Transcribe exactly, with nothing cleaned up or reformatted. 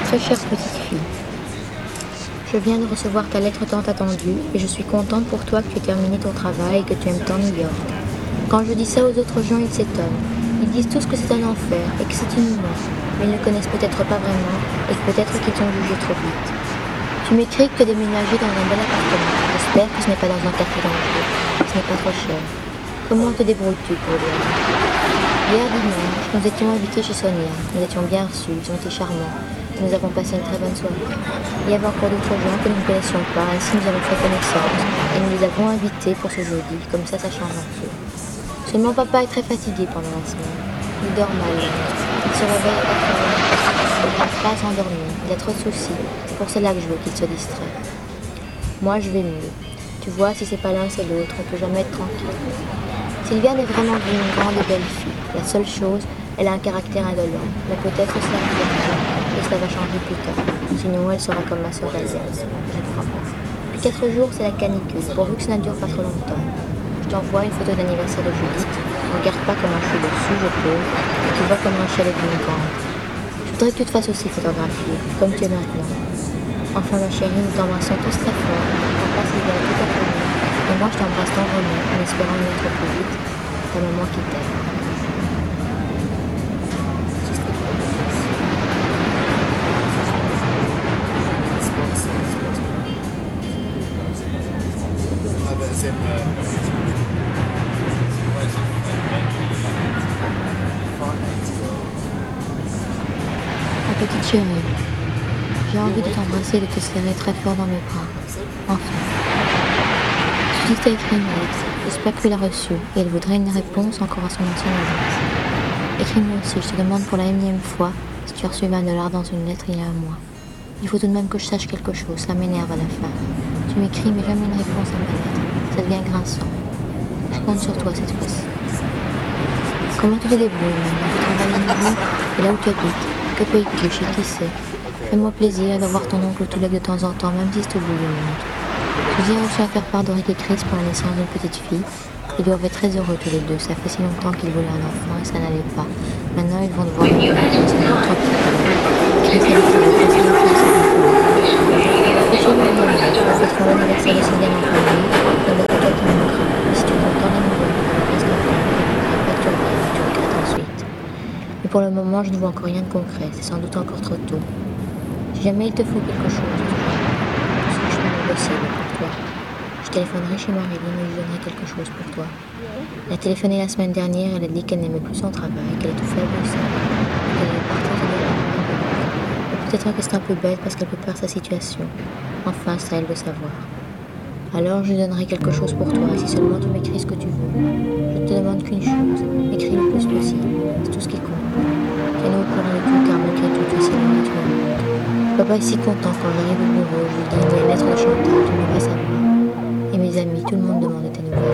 Très chère petite fille, je viens de recevoir ta lettre tant attendue et je suis contente pour toi que tu aies terminé ton travail et que tu aimes tant New York. Quand je dis ça aux autres gens, ils s'étonnent. Ils disent tous que c'est un enfer et que c'est inhumain, mais ils ne connaissent peut-être pas vraiment et peut-être qu'ils t'ont jugé trop vite. Tu m'écris que tu as déménagé dans un bel appartement. J'espère que ce n'est pas dans un quartier dangereux, que ce n'est pas trop cher. Comment te débrouilles-tu pour dire? Hier dimanche, nous étions invités chez Sonia. Nous étions bien reçus, ils ont été charmants. Et nous avons passé une très bonne soirée. Il y avait encore d'autres gens que nous ne connaissions pas, ainsi nous avons fait connaissance. Et nous les avons invités pour ce jeudi, comme ça ça change un peu. Seulement papa est très fatigué pendant la semaine. Il dort mal. Il se réveille à quatre heures. Il n'arrive pas à s'endormir. Il a trop de soucis. C'est pour cela que je veux qu'il se distraie. Moi je vais mieux. Tu vois, si c'est pas l'un c'est l'autre, on peut jamais être tranquille. Sylviane est vraiment une grande et belle fille. La seule chose, elle a un caractère indolent. Mais peut-être cela va changer, et cela va changer plus tard. Sinon, elle sera comme ma sœur Alice. Je crois pas. Depuis quatre jours, c'est la canicule, pourvu que ça ne dure pas trop longtemps. Je t'envoie une photo d'anniversaire de Judith. Regarde pas comment je suis dessus, je peux. Et tu vois comment je suis avec une grande. Je voudrais que tu te fasses aussi photographier, comme tu es maintenant. Enfin, ma chérie, nous t'embrassons tous très fort. Papa, Sylviane, tout à fait. Et moi, je t'embrasse tendrement, en espérant y être plus vite. Ta maman qui t'aime. Ma petite chérie, j'ai envie de t'embrasser et de te serrer très fort dans mes bras. Enfin. Judith a écrit une lettre. J'espère que tu l'as reçue et elle voudrait une réponse encore à son ancienne adresse. Écris-moi aussi, je te demande pour la énième fois si tu as reçu vingt dollars dans une lettre il y a un mois. Il faut tout de même que je sache quelque chose, ça m'énerve à la fin. Tu m'écris mais jamais une réponse à ma lettre. Ça devient grinçant. Je compte sur toi cette fois-ci. Comment tu te débrouilles maintenant? Tu travailles à nouveau et là où tu habites? Que payes-tu? Chez qui c'est? Fais-moi plaisir d'avoir ton oncle Touleg de temps en temps, même si c'est au bout du monde. Je viens aussi à faire part d'Henri et Chris pour la naissance d'une petite fille. Ils doivent être très heureux tous les deux. Ça fait si longtemps qu'ils voulaient un enfant et ça n'allait pas. Maintenant, ils vont devoir le faire. C'est pour trois petits bébés. Chris a dit qu'il avait passé une fille, c'est une fille. Chez nous, on fêtera l'anniversaire de Sylviane en famille. Comme le cadeau qui me manquera. Et si tu es content des nouvelles, reste en famille. Pas que tu regrettes, tu regrettes ensuite. Mais pour le moment, je ne vois encore rien de concret. C'est sans doute encore trop tôt. Si jamais il te faut quelque chose, tu sais que je fais mon possible pour toi. Je téléphonerai chez Marilyn et je lui donnerai quelque chose pour toi. Elle a téléphoné la semaine dernière, elle a dit qu'elle n'aimait plus son travail, qu'elle est tout faible aussi, qu'elle allait partir de là. Peut-être que c'est un peu bête parce qu'elle peut perdre sa situation. Enfin, c'est à elle de savoir. Alors je lui donnerai quelque chose pour toi, si seulement tu m'écris ce que tu veux. Je ne te demande qu'une chose, écris le plus possible, c'est tout ce qui compte. Tiens-nous au courant de tout car malgré tout, tu sais là tu me montres. Papa est si content quand j'arrive au bureau, je lui dis une lettre de Chantal, tu ne veux pas savoir. Et mes amis, tout le monde demande de tes nouvelles.